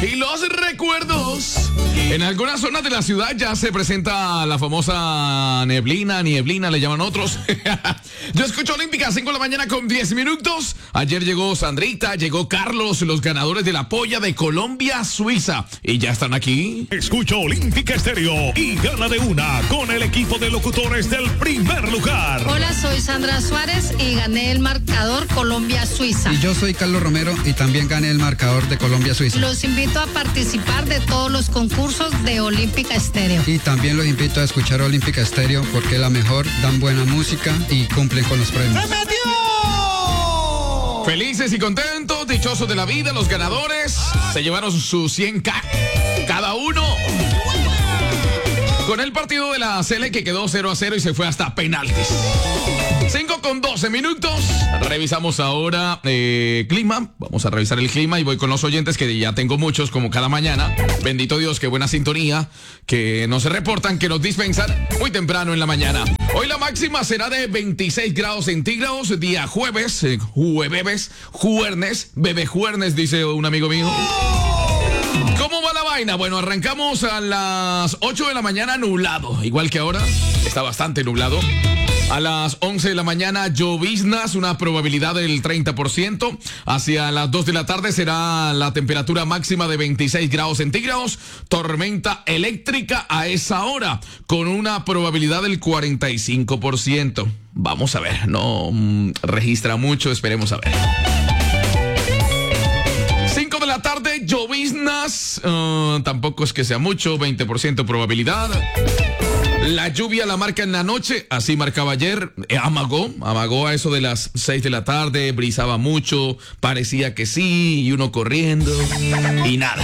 Y los recuerdos. En algunas zonas de la ciudad ya se presenta la famosa nieblina le llaman otros. Yo escucho Olímpica, 5 de la mañana con 10 minutos. Ayer llegó Sandrita, llegó Carlos, los ganadores de la polla de Colombia, Suiza. Y ya están aquí. Escucho Olímpica Estéreo y gana de una con el equipo de locutores del primer lugar. Hola, soy Sandra Suárez y gané el marcador Colombia-Suiza. Y yo soy Carlos Romero y también gané el marcador de Colombia-Suiza. Los invito a participar de todos los concursos de Olímpica Estéreo. Y también los invito a escuchar Olímpica Estéreo porque es la mejor, dan buena música y cumplen con los premios. ¡Se metió! Felices y contentos, dichosos de la vida, los ganadores se llevaron sus 100K cada uno. Con el partido de la Sele que quedó 0-0 y se fue hasta penaltis. 5 con 12 minutos. Revisamos ahora clima. Vamos a revisar el clima y voy con los oyentes que ya tengo muchos como cada mañana. Bendito Dios, qué buena sintonía. Que nos reportan, que nos dispensan muy temprano en la mañana. Hoy la máxima será de 26 grados centígrados. Día jueves, juernes, dice un amigo mío. ¿Cómo va la vaina? Bueno, arrancamos a las 8 de la mañana nublado. Igual que ahora, está bastante nublado. A las 11 de la mañana, lloviznas, una probabilidad del 30%. Hacia las 2 de la tarde será la temperatura máxima de 26 grados centígrados. Tormenta eléctrica a esa hora, con una probabilidad del 45%. Vamos a ver, no registra mucho, esperemos a ver. 5 de la tarde, lloviznas, tampoco es que sea mucho, 20% probabilidad. La lluvia la marca en la noche, así marcaba ayer, amagó a eso de las 6 de la tarde, brisaba mucho, parecía que sí, y uno corriendo, y nada.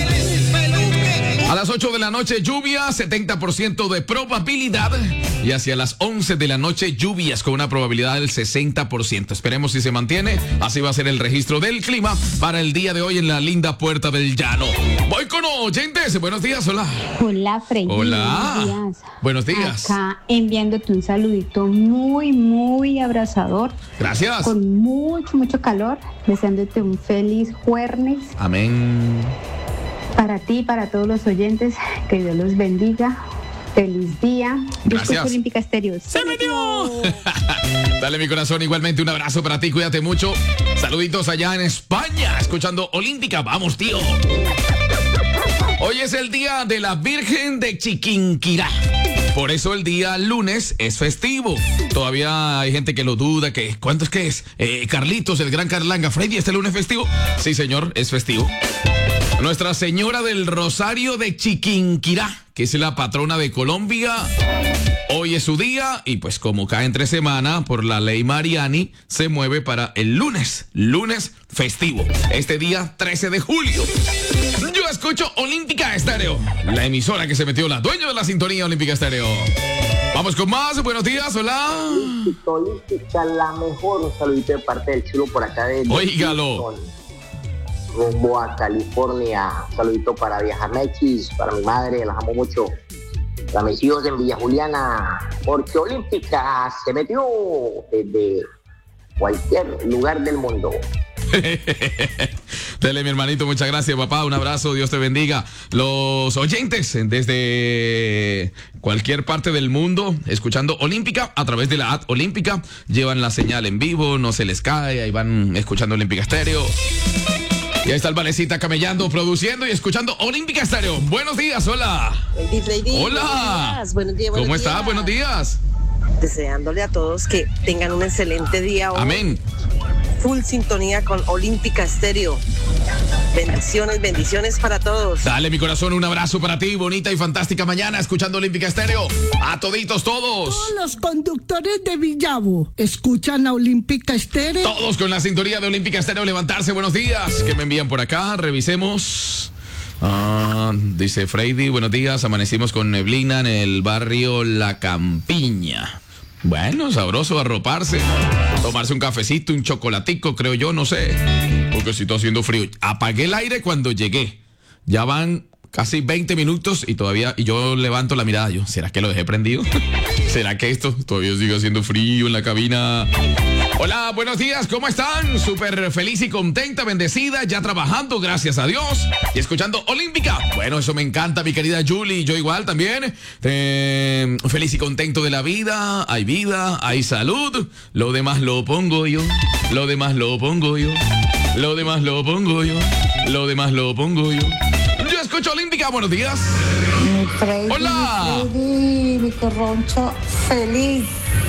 A las 8 de la noche, lluvia, 70% de probabilidad. Y hacia las 11 de la noche, lluvias con una probabilidad del 60%. Esperemos si se mantiene. Así va a ser el registro del clima para el día de hoy en la linda Puerta del Llano. Voy con oyentes. Buenos días, hola. Hola, Freddy. Hola. Buenos días. Buenos días. Acá enviándote un saludito muy, muy abrazador. Gracias. Con mucho calor. Deseándote un feliz jueves. Amén. Para ti y para todos los oyentes, que Dios los bendiga. Feliz día. Gracias. Olímpica Estéreo. ¡Se metió! Dale, mi corazón, igualmente un abrazo para ti, cuídate mucho. Saluditos allá en España, escuchando Olímpica. Vamos, tío. Hoy es el día de la Virgen de Chiquinquirá. Por eso el día lunes es festivo. Todavía hay gente que lo duda, que ¿cuánto es que es? Carlitos, el gran Carlanga. Freddy, ¿este lunes festivo? Sí, señor, es festivo. Nuestra Señora del Rosario de Chiquinquirá, que es la patrona de Colombia. Hoy es su día y pues como cae entre semana por la ley Mariani, se mueve para el lunes festivo. Este día 13 de julio. Yo escucho Olímpica Estéreo, la emisora que se metió, la dueña de la sintonía Olímpica Estéreo. Vamos con más, buenos días, hola. Olímpica, la mejor, un saludito de parte del chulo por acá de Óigalo. Rumbo a California, un saludito para Viajamechis, para mi madre, las amo mucho. Para mis hijos en Villa Juliana, porque Olímpica se metió desde cualquier lugar del mundo. Dele, mi hermanito, muchas gracias, papá, un abrazo, Dios te bendiga. Los oyentes desde cualquier parte del mundo escuchando Olímpica a través de la app Olímpica, llevan la señal en vivo, no se les cae, ahí van escuchando Olímpica Estéreo. Y ahí está el Valecita camellando, produciendo y escuchando Olímpica Estéreo. Buenos días, hola. Freddy, hola. Buenos días. ¿Cómo está? Buenos días. Deseándole a todos que tengan un excelente día hoy. Amén. Full sintonía con Olímpica Estéreo. Bendiciones para todos. Dale, mi corazón, un abrazo para ti, bonita y fantástica mañana, escuchando Olímpica Estéreo. A toditos todos. Todos los conductores de Villavo escuchan a Olímpica Estéreo. Todos con la sintonía de Olímpica Estéreo, levantarse, buenos días. ¿Qué me envían por acá? Revisemos. Dice Freddy, buenos días, amanecimos con neblina en el barrio La Campiña. Bueno, sabroso arroparse, tomarse un cafecito, un chocolatico, creo yo, no sé, porque si está haciendo frío. Apagué el aire cuando llegué. Ya van casi 20 minutos y yo levanto la mirada. ¿Será que lo dejé prendido? ¿Será que esto todavía sigue haciendo frío en la cabina? Hola, buenos días, ¿cómo están? Súper feliz y contenta, bendecida, ya trabajando, gracias a Dios, y escuchando Olímpica. Bueno, eso me encanta, mi querida Julie, yo igual también. Feliz y contento de la vida, hay salud, lo demás lo pongo yo, lo demás lo pongo yo, lo demás lo pongo yo, lo demás lo pongo yo. Yo escucho Olímpica, buenos días. Mi Freddy, hola. Mi corroncho feliz.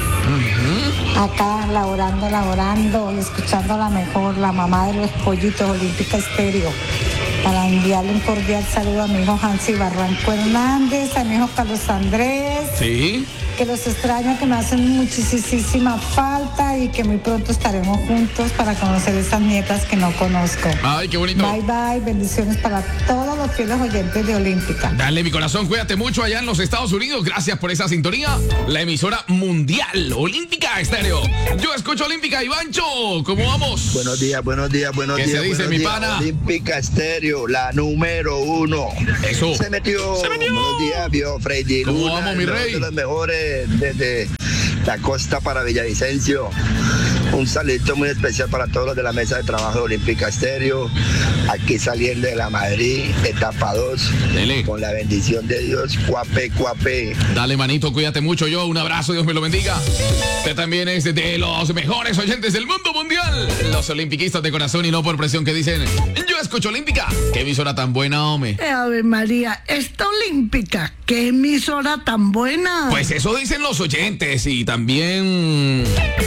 Acá laborando y escuchando la mejor, la mamá de los pollitos, Olímpica Estéreo. Para enviarle un cordial saludo a mi hijo Hansi Barranco Hernández, a mi hijo Carlos Andrés. Sí. Que los extraño, que me hacen muchísima falta y que muy pronto estaremos juntos para conocer esas nietas que no conozco. Ay, qué bonito. Bye, bye. Bendiciones para todos los fieles oyentes de Olímpica. Dale, mi corazón, cuídate mucho allá en los Estados Unidos. Gracias por esa sintonía. La emisora mundial, Olímpica Estéreo. Yo escucho Olímpica. Ivancho, ¿cómo vamos? Buenos días. ¿Qué se dice, mi pana? Olímpica Estéreo, la número 1. Eso. Se metió. Buenos días, vio Freddy ¿Cómo Luna, vamos, mi rey? De los mejores desde la costa para Villavicencio. Un saludito muy especial para todos los de la mesa de trabajo de Olímpica Estéreo. Aquí saliendo de la Madrid, etapa 2. Dele. Con la bendición de Dios, cuape. Dale, manito, cuídate mucho. Yo, un abrazo, Dios me lo bendiga. Usted también es de los mejores oyentes del mundo mundial. Los olimpiquistas de corazón y no por presión que dicen, yo escucho Olímpica. Qué emisora tan buena, hombre. Ave María, esta Olímpica, qué emisora tan buena. Pues eso dicen los oyentes y también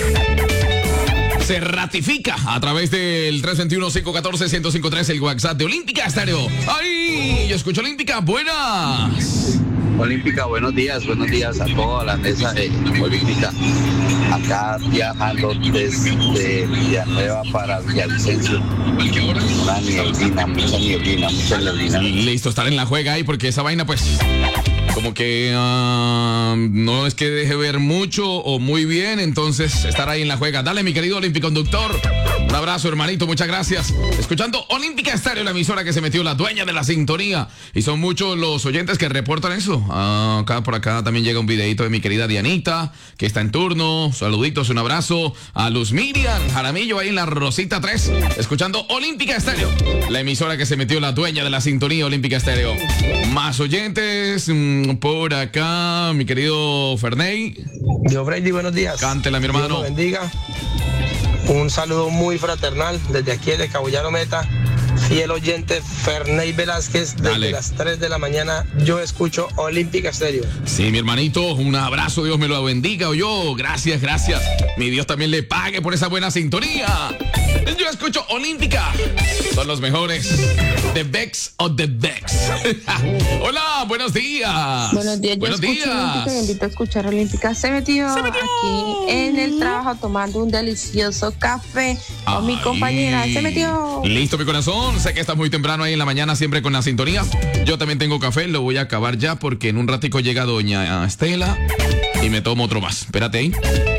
se ratifica a través del 321-514-1053, el WhatsApp de Olímpica Estéreo. ¡Ay! Yo escucho Olímpica, buenas. Olímpica, buenos días a toda la mesa de Olímpica. Acá viajando desde Villanueva para Villavicencio. Mucha neblina. Listo, estar en la juega ahí porque esa vaina pues como que no es que deje ver mucho o muy bien, entonces estar ahí en la juega. Dale, mi querido Olímpico Conductor. Un abrazo, hermanito, muchas gracias. Escuchando Olímpica Estéreo, la emisora que se metió, la dueña de la sintonía. Y son muchos los oyentes que reportan eso. Por acá también llega un videito de mi querida Dianita, que está en turno. Saluditos, un abrazo a Luz Miriam Jaramillo ahí en la Rosita 3. Escuchando Olímpica Estéreo, la emisora que se metió, la dueña de la sintonía, Olímpica Estéreo. Más oyentes por acá, mi querido Ferney. Dios Brady, buenos días. Cántela, mi hermano. Dios lo bendiga. Un saludo muy fraternal desde aquí de Cabullaro Meta. Fiel oyente Ferney Velázquez, desde Dale. las 3 de la mañana yo escucho Olímpica Estéreo. Sí, mi hermanito, un abrazo, Dios me lo bendiga. Gracias. Mi Dios también le pague por esa buena sintonía. Yo escucho Olímpica. Son los mejores. The Bex of the Bex. Hola, buenos días. Buenos días, Buenos yo escucho días. Olímpica y invito a escuchar Olímpica. Se metió aquí en el trabajo tomando un delicioso café con mi compañera. Se metió. Listo, mi corazón. Sé que estás muy temprano ahí en la mañana, siempre con la sintonía. Yo también tengo café, lo voy a acabar ya porque en un ratico llega doña Estela y me tomo otro más. Espérate ahí.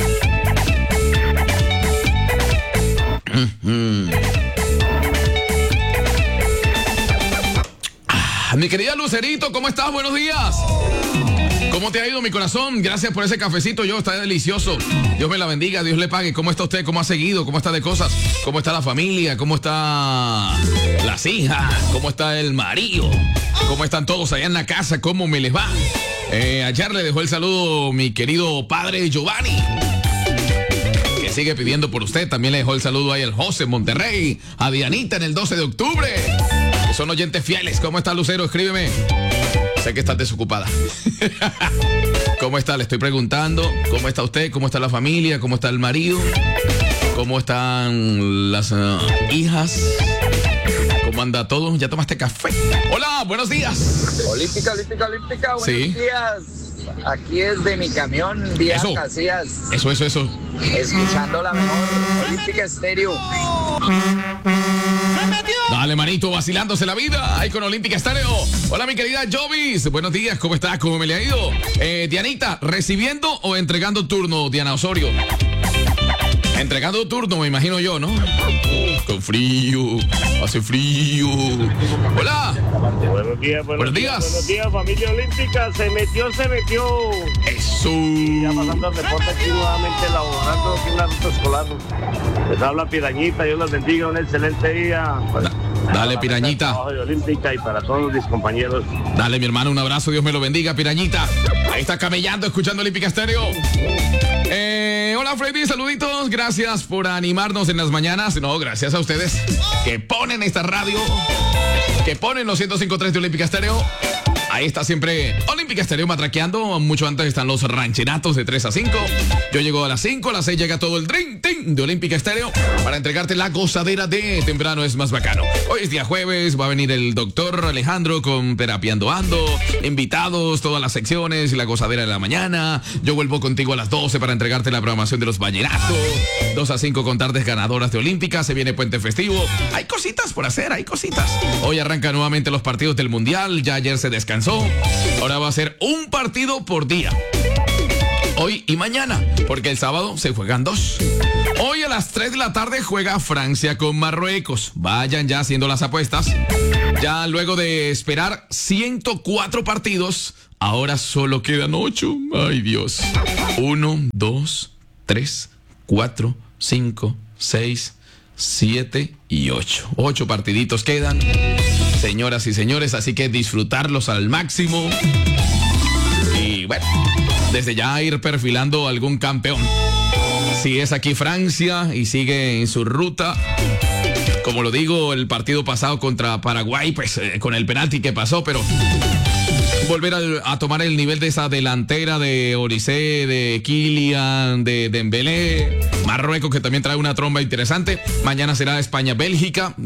Mi querida Lucerito, ¿cómo estás? Buenos días. ¿Cómo te ha ido, mi corazón? Gracias por ese cafecito, está delicioso. Dios me la bendiga, Dios le pague. ¿Cómo está usted? ¿Cómo ha seguido? ¿Cómo está de cosas? ¿Cómo está la familia? ¿Cómo está las hijas? ¿Cómo está el marido? ¿Cómo están todos allá en la casa? ¿Cómo me les va? Ayer le dejó el saludo mi querido padre Giovanni, que sigue pidiendo por usted. También le dejó el saludo ahí al José Monterrey, a Dianita en el 12 de octubre. Que son oyentes fieles. ¿Cómo está, Lucero? Escríbeme. Sé que estás desocupada. ¿Cómo está? Le estoy preguntando. ¿Cómo está usted? ¿Cómo está la familia? ¿Cómo está el marido? ¿Cómo están las hijas? ¿Cómo anda todo? ¿Ya tomaste café? Hola, buenos días. Olímpica, buenos Sí. días. Aquí es de mi camión, Díaz Eso. Casillas. Eso. Escuchando la mejor Olímpica Estéreo. Dale, manito, vacilándose la vida. Ahí con Olímpica Estéreo. Hola, mi querida Jovis. Buenos días, ¿cómo estás? ¿Cómo me le ha ido? Dianita, ¿recibiendo o entregando turno, Diana Osorio? Entregando turno, me imagino yo, ¿no? Con frío, hace frío. Hola. Buenos días. Buenos días. Buenos días, familia olímpica. Se metió. Eso. Y ya pasando el deporte aquí nuevamente, laborando aquí en la ruta escolar. Les habla Pirañita, Dios los bendiga, un excelente día. Dale, Pirañita. De olímpica y para todos mis compañeros. Dale, mi hermano, un abrazo, Dios me lo bendiga, Pirañita. Ahí está camellando, escuchando Olímpica Estéreo. Hola, Freddy, saluditos. Gracias por animarnos en las mañanas. No, gracias a ustedes que ponen esta radio, que ponen los 105.3 de Olímpica Estéreo. Ahí está siempre Olímpica Estéreo matraqueando. Mucho antes están los rancheratos de 3 a 5. Yo llego a las 5, a las 6 llega todo el Dream Team de Olímpica Estéreo para entregarte la gozadera de temprano es más bacano. Hoy es día jueves, va a venir el doctor Alejandro con Terapiando Ando, invitados, todas las secciones y la gozadera de la mañana. Yo vuelvo contigo a las 12 para entregarte la programación de los vallenatos. 2 a 5 con tardes ganadoras de Olímpica. Se viene puente festivo. Hay cositas por hacer, hay cositas. Hoy arrancan nuevamente los partidos del Mundial. Ya ayer se descansó. Ahora va a ser un partido por día. Hoy y mañana, porque el sábado se juegan 2. Hoy a las 3 de la tarde juega Francia con Marruecos. Vayan ya haciendo las apuestas. Ya luego de esperar 104 partidos, ahora solo quedan 8. Ay, Dios. 1, 2, 3, 4, 5, 6, 7 y 8. 8 partiditos quedan, señoras y señores, así que disfrutarlos al máximo. Y bueno, desde ya ir perfilando algún campeón. Si es aquí Francia y sigue en su ruta, como lo digo, el partido pasado contra Paraguay, pues con el penalti que pasó, pero volver a tomar el nivel de esa delantera de Orisé, de Kylian, de Dembélé, Marruecos, que también trae una tromba interesante. Mañana será España-Bélgica.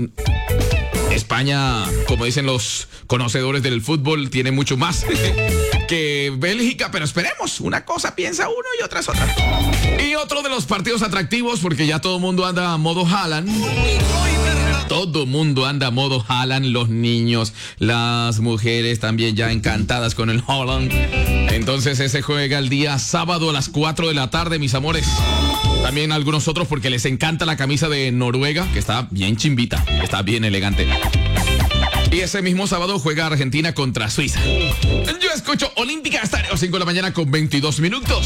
España, como dicen los conocedores del fútbol, tiene mucho más que Bélgica, pero esperemos. Una cosa piensa uno y otra es otra. Y otro de los partidos atractivos, porque ya todo el mundo anda a modo Haaland. Todo mundo anda a modo Haaland, los niños, las mujeres también ya encantadas con el Haaland. Entonces ese juega el día sábado a las 4 de la tarde, mis amores. También algunos otros porque les encanta la camisa de Noruega, que está bien chimbita, está bien elegante. Y ese mismo sábado juega Argentina contra Suiza. Yo escucho Olímpica Estéreo, 5 de la mañana con 22 minutos.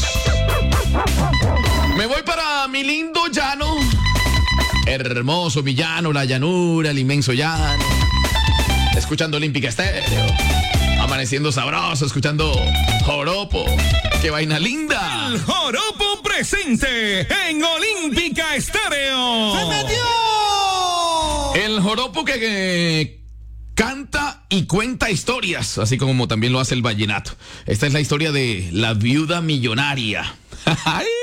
Me voy para mi lindo llano. Hermoso mi llano, la llanura, el inmenso llano. Escuchando Olímpica Estéreo. Amaneciendo sabroso, escuchando Joropo. ¡Qué vaina linda! El Joropo presente en Olímpica Estéreo. ¡Se metió! El Joropo que canta y cuenta historias, así como también lo hace el vallenato. Esta es la historia de la viuda millonaria.